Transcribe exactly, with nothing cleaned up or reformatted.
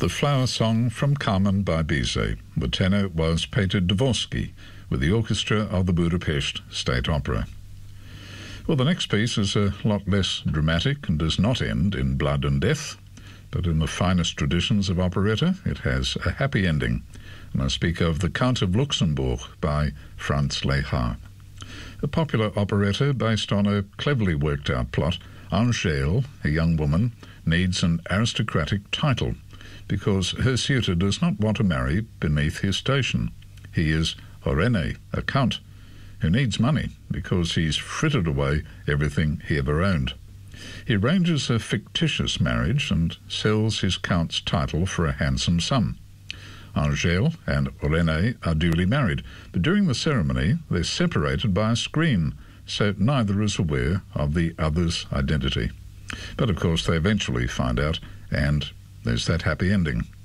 The Flower Song from Carmen by Bizet. The tenor was Peter Dvorsky, with the orchestra of the Budapest State Opera. Well, the next piece is a lot less dramatic and does not end in blood and death, but in the finest traditions of operetta, it has a happy ending, and I speak of The Count of Luxembourg by Franz Lehár. A popular operetta based on a cleverly worked-out plot. Angèle, a young woman, needs an aristocratic title because her suitor does not want to marry beneath his station. He is Horéné, a count, who needs money because he's frittered away everything he ever owned. He arranges a fictitious marriage and sells his count's title for a handsome sum. Angèle and Horéné are duly married, but during the ceremony they're separated by a screen, so neither is aware of the other's identity. But of course they eventually find out, and there's that happy ending.